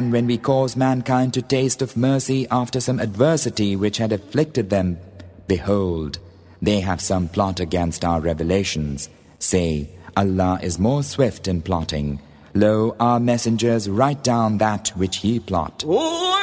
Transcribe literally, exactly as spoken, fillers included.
And when we cause mankind to taste of mercy after some adversity which had afflicted them, behold, they have some plot against our revelations. Say, Allah is more swift in plotting. Lo, our messengers write down that which ye plot.